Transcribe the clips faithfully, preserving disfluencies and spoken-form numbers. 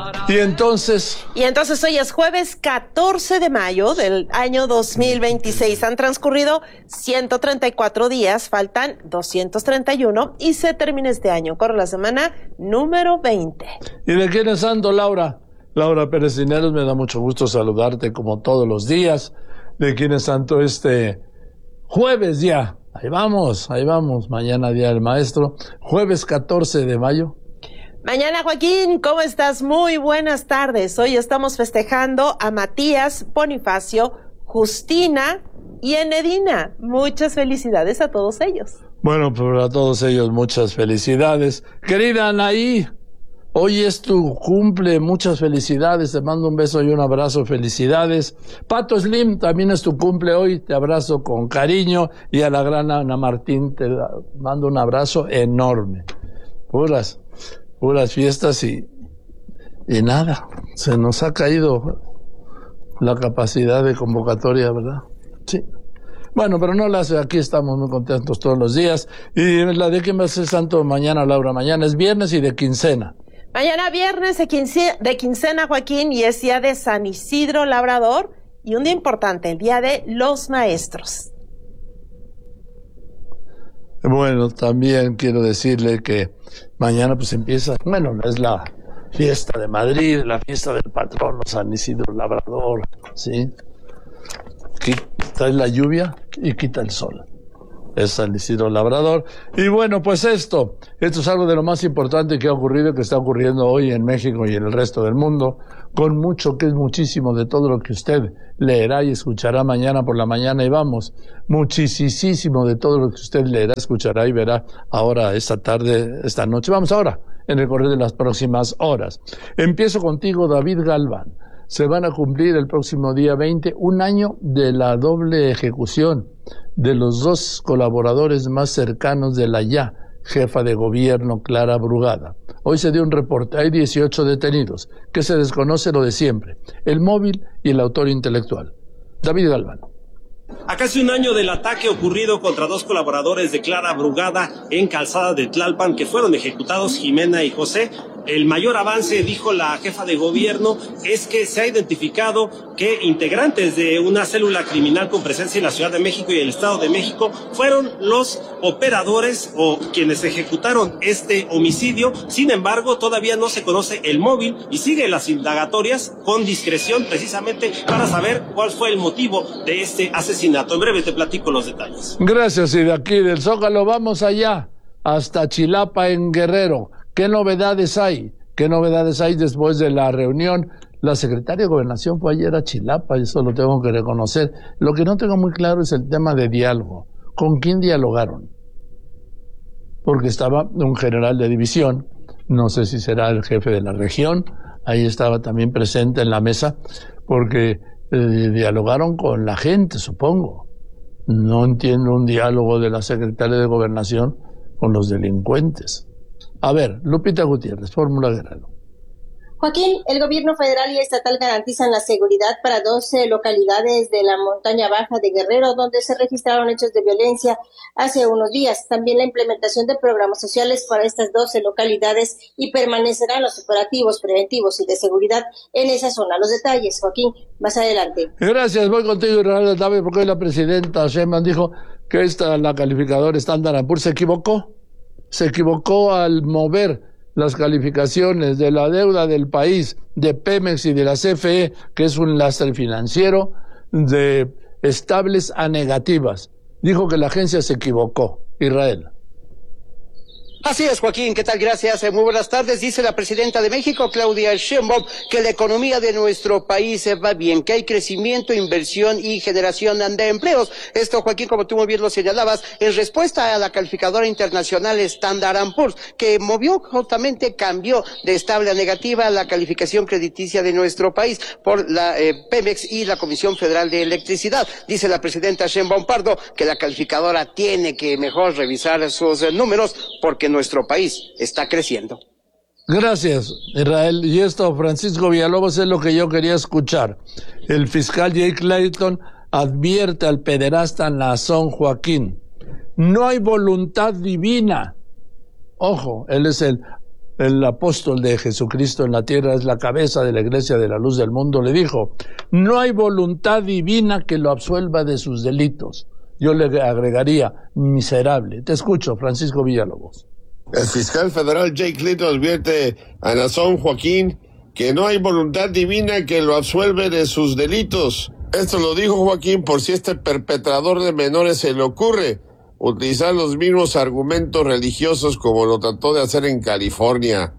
Y entonces... Y entonces hoy es jueves catorce de mayo del año dos mil veintiséis. Han transcurrido ciento treinta y cuatro días, faltan doscientos treinta y uno y se termina este año. Corre la semana número veinte. ¿Y de quién es santo, Laura? Laura Pérez Cineros, me da mucho gusto saludarte como todos los días. ¿De quién es santo este jueves ya? Ahí vamos, ahí vamos. Mañana Día del Maestro. Jueves catorce de mayo. Mañana, Joaquín, ¿cómo estás? Muy buenas tardes. Hoy estamos festejando a Matías, Bonifacio, Justina y Enedina. Muchas felicidades a todos ellos. Bueno, pues a todos ellos muchas felicidades. Querida Anaí, hoy es tu cumple, muchas felicidades. Te mando un beso y un abrazo, felicidades. Pato Slim, también es tu cumple hoy, te abrazo con cariño. Y a la gran Ana Martín te mando un abrazo enorme. Puras... puras fiestas y, y nada, se nos ha caído la capacidad de convocatoria, ¿verdad? Sí. Bueno, pero no la hace, aquí estamos muy contentos todos los días. Y la de quién va a ser santo mañana, Laura, mañana es viernes y de quincena. Mañana viernes de, quince, de quincena, Joaquín, y es día de San Isidro Labrador y un día importante, el día de los maestros. Bueno, también quiero decirle que mañana pues empieza, bueno, es la fiesta de Madrid, la fiesta del patrono San Isidro Labrador, ¿sí? Quita la lluvia y quita el sol. Es San Isidro Labrador. Y bueno, pues esto, esto es algo de lo más importante que ha ocurrido, que está ocurriendo hoy en México y en el resto del mundo, con mucho, que es muchísimo de todo lo que usted leerá y escuchará mañana por la mañana, y vamos, muchísimo de todo lo que usted leerá, escuchará y verá ahora, esta tarde, esta noche. Vamos ahora, en el correr de las próximas horas. Empiezo contigo, David Galván. Se van a cumplir el próximo día veinte un año de la doble ejecución de los dos colaboradores más cercanos de la ya jefa de gobierno, Clara Brugada. Hoy se dio un reporte, hay dieciocho detenidos, que se desconoce lo de siempre, el móvil y el autor intelectual. David Galván. A casi un año del ataque ocurrido contra dos colaboradores de Clara Brugada en Calzada de Tlalpan, que fueron ejecutados, Jimena y José, el mayor avance, dijo la jefa de gobierno, es que se ha identificado que integrantes de una célula criminal con presencia en la Ciudad de México y el Estado de México fueron los operadores o quienes ejecutaron este homicidio. Sin embargo, todavía no se conoce el móvil y siguen las indagatorias con discreción, precisamente para saber cuál fue el motivo de este asesinato. En breve te platico los detalles. Gracias, y de aquí del Zócalo vamos allá, hasta Chilapa en Guerrero. ¿Qué novedades hay? ¿Qué novedades hay después de la reunión? La secretaria de Gobernación fue ayer a Chilapa, eso lo tengo que reconocer. Lo que no tengo muy claro es el tema de diálogo. ¿Con quién dialogaron? Porque estaba un general de división, no sé si será el jefe de la región, ahí estaba también presente en la mesa, porque eh, dialogaron con la gente, supongo. No entiendo un diálogo de la secretaria de Gobernación con los delincuentes. A ver, Lupita Gutiérrez, Fórmula Guerrero. Joaquín, el gobierno federal y estatal garantizan la seguridad para doce localidades de la montaña baja de Guerrero, donde se registraron hechos de violencia hace unos días. También la implementación de programas sociales para estas doce localidades y permanecerán los operativos preventivos y de seguridad en esa zona. Los detalles, Joaquín, más adelante. Gracias, voy contigo, Israel David, porque hoy la presidenta Sheinbaum dijo que esta, la calificadora Standard and Poor's se equivocó. Se equivocó al mover las calificaciones de la deuda del país, de Pemex y de la C F E, que es un lastre financiero, de estables a negativas. Dijo que la agencia se equivocó. Israel. Así es, Joaquín, ¿qué tal? Gracias, muy buenas tardes. Dice la presidenta de México, Claudia Sheinbaum, que la economía de nuestro país va bien, que hay crecimiento, inversión y generación de empleos. Esto, Joaquín, como tú muy bien lo señalabas, en respuesta a la calificadora internacional Standard and Poor's, que movió, justamente cambió de estable a negativa la calificación crediticia de nuestro país por la eh, Pemex y la Comisión Federal de Electricidad. Dice la presidenta Sheinbaum Pardo que la calificadora tiene que mejor revisar sus eh, números porque nuestro país está creciendo. Gracias, Israel. Y esto, Francisco Villalobos, es lo que yo quería escuchar. El fiscal Jake Clayton advierte al pederasta Nazón Joaquín: no hay voluntad divina. Ojo, él es el el apóstol de Jesucristo en la tierra, es la cabeza de la Iglesia de la Luz del Mundo, le dijo, no hay voluntad divina que lo absuelva de sus delitos. Yo le agregaría, miserable. Te escucho, Francisco Villalobos. El fiscal federal Jake Little advierte a Nazón Joaquín que no hay voluntad divina que lo absuelve de sus delitos. Esto lo dijo Joaquín por si este perpetrador de menores se le ocurre utilizar los mismos argumentos religiosos como lo trató de hacer en California.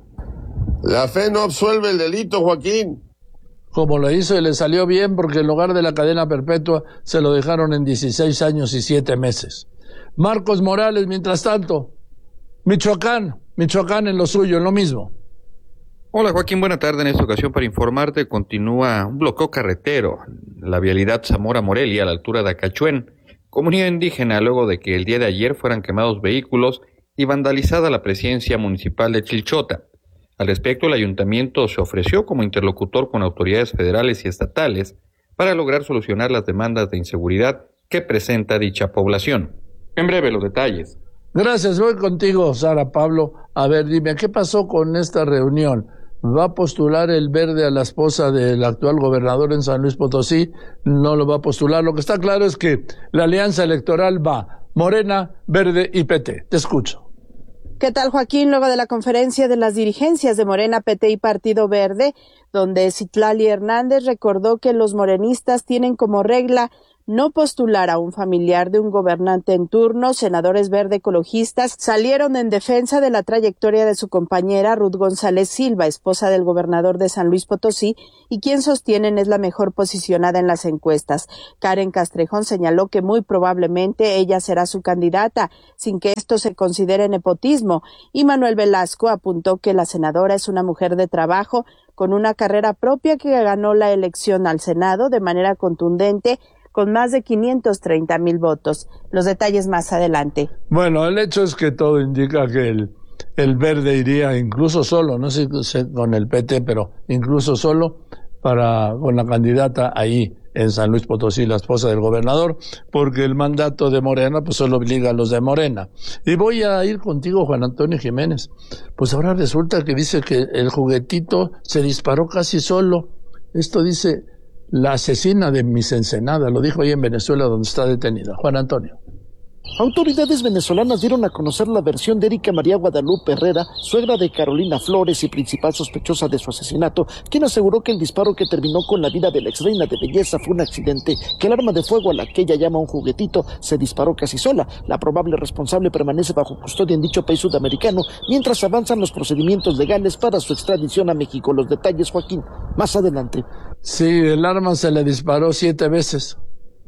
La fe no absuelve el delito, Joaquín. Como lo hizo y le salió bien porque en lugar de la cadena perpetua se lo dejaron en dieciséis años y siete meses. Marcos Morales, mientras tanto, Michoacán, Michoacán en lo suyo, en lo mismo. Hola Joaquín, buena tarde. En esta ocasión para informarte continúa un bloqueo carretero, la vialidad Zamora-Morelia a la altura de Acachuén, comunidad indígena, luego de que el día de ayer fueran quemados vehículos y vandalizada la presidencia municipal de Chilchota. Al respecto, el ayuntamiento se ofreció como interlocutor con autoridades federales y estatales para lograr solucionar las demandas de inseguridad que presenta dicha población. En breve, los detalles. Gracias, voy contigo, Sara Pablo. A ver, dime, ¿qué pasó con esta reunión? ¿Va a postular el Verde a la esposa del actual gobernador en San Luis Potosí? No lo va a postular. Lo que está claro es que la alianza electoral va Morena, Verde y P T. Te escucho. ¿Qué tal, Joaquín? Luego de la conferencia de las dirigencias de Morena, P T y Partido Verde, donde Citlali Hernández recordó que los morenistas tienen como regla no postular a un familiar de un gobernante en turno, senadores verde ecologistas salieron en defensa de la trayectoria de su compañera Ruth González Silva, esposa del gobernador de San Luis Potosí, y quien sostienen es la mejor posicionada en las encuestas. Karen Castrejón señaló que muy probablemente ella será su candidata, sin que esto se considere nepotismo, y Manuel Velasco apuntó que la senadora es una mujer de trabajo, con una carrera propia que ganó la elección al Senado de manera contundente, con más de quinientos treinta mil votos. Los detalles más adelante. Bueno, el hecho es que todo indica que el, el Verde iría incluso solo, no sé si con el P T, pero incluso solo para con la candidata ahí en San Luis Potosí, la esposa del gobernador, porque el mandato de Morena pues solo obliga a los de Morena. Y voy a ir contigo, Juan Antonio Jiménez. Pues ahora resulta que dice que el juguetito se disparó casi solo. Esto dice la asesina de Miss Ensenada, lo dijo ahí en Venezuela, donde está detenida. Juan Antonio. Autoridades venezolanas dieron a conocer la versión de Erika María Guadalupe Herrera, suegra de Carolina Flores y principal sospechosa de su asesinato, quien aseguró que el disparo que terminó con la vida de la exreina de belleza fue un accidente, que el arma de fuego a la que ella llama un juguetito se disparó casi sola. La probable responsable permanece bajo custodia en dicho país sudamericano, mientras avanzan los procedimientos legales para su extradición a México. Los detalles, Joaquín, más adelante. Sí, el arma se le disparó siete veces.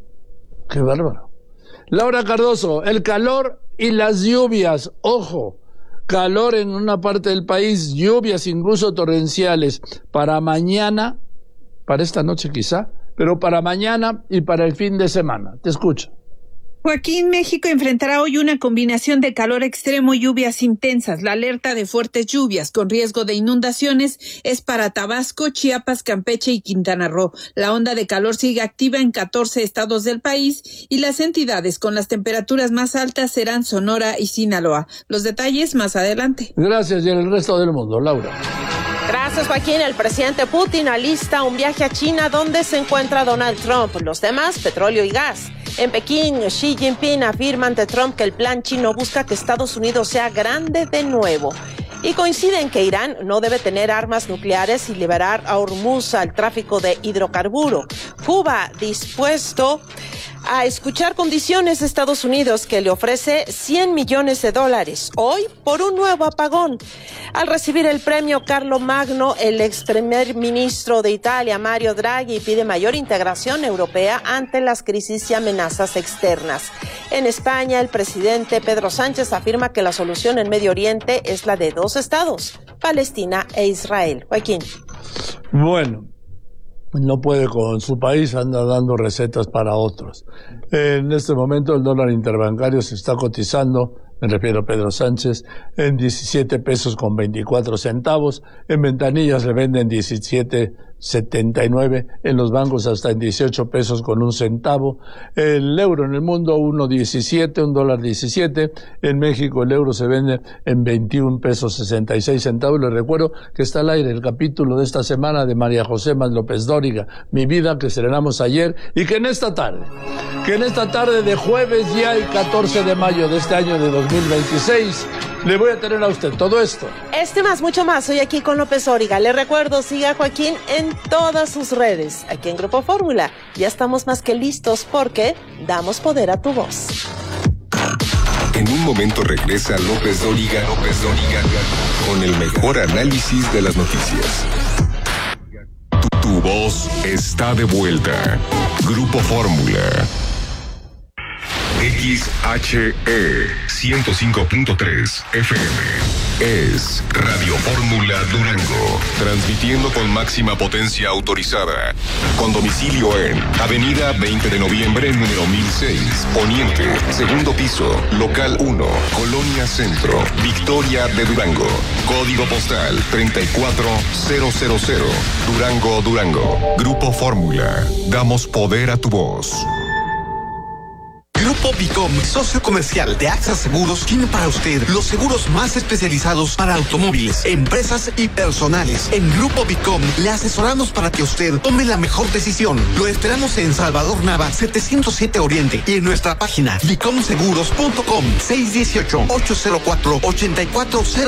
Qué bárbaro. Laura Cardoso, el calor y las lluvias, ojo, calor en una parte del país, lluvias incluso torrenciales, para mañana, para esta noche quizá, pero para mañana y para el fin de semana. Te escucho. Joaquín, México enfrentará hoy una combinación de calor extremo y lluvias intensas. La alerta de fuertes lluvias con riesgo de inundaciones es para Tabasco, Chiapas, Campeche y Quintana Roo. La onda de calor sigue activa en catorce estados del país y las entidades con las temperaturas más altas serán Sonora y Sinaloa. Los detalles más adelante. Gracias, y en el resto del mundo, Laura. Gracias, Joaquín. El presidente Putin alista un viaje a China donde se encuentra Donald Trump. Los demás, petróleo y gas. En Pekín, Xi Jinping afirma ante Trump que el plan chino busca que Estados Unidos sea grande de nuevo. Y coincide en que Irán no debe tener armas nucleares y liberar a Hormuz al tráfico de hidrocarburo. Cuba dispuesto a escuchar condiciones de Estados Unidos, que le ofrece cien millones de dólares hoy por un nuevo apagón. Al recibir el premio Carlo Magno, el ex primer ministro de Italia, Mario Draghi, pide mayor integración europea ante las crisis y amenazas externas. En España, el presidente Pedro Sánchez afirma que la solución en Medio Oriente es la de dos estados, Palestina e Israel. Joaquín. Bueno, no puede con su país, anda dando recetas para otros. En este momento el dólar interbancario se está cotizando, me refiero a Pedro Sánchez, en diecisiete pesos con veinticuatro centavos. En ventanillas le venden diecisiete setenta y nueve, en los bancos hasta en dieciocho pesos con un centavo. El euro en el mundo uno diecisiete, un dólar diecisiete. En México el euro se vende en veintiún pesos sesenta y seis centavos. Les recuerdo que está al aire el capítulo de esta semana de María José Más López Dóriga, Mi Vida, que estrenamos ayer, y que en esta tarde, que en esta tarde de jueves ya el catorce de mayo de este año de dos mil veintiséis, le voy a tener a usted todo esto. Este más, mucho más, hoy aquí con López Dóriga. Le recuerdo, siga a Joaquín en todas sus redes. Aquí en Grupo Fórmula ya estamos más que listos porque damos poder a tu voz. En un momento regresa López Dóriga, López Dóriga, con el mejor análisis de las noticias. Tu, tu voz está de vuelta. Grupo Fórmula. X H E ciento cinco punto tres F M es Radio Fórmula Durango, transmitiendo con máxima potencia autorizada, con domicilio en Avenida veinte de noviembre, número mil seis, Poniente, segundo piso, local uno, Colonia Centro, Victoria de Durango, código postal treinta y cuatro mil, Durango, Durango. Grupo Fórmula, damos poder a tu voz. Grupo Bicom, socio comercial de AXA Seguros, tiene para usted los seguros más especializados para automóviles, empresas y personales. En Grupo Bicom le asesoramos para que usted tome la mejor decisión. Lo esperamos en Salvador Nava, setecientos siete Oriente, y en nuestra página bicom seguros punto com, seis uno ocho, ocho cero cuatro, ocho cuatro cero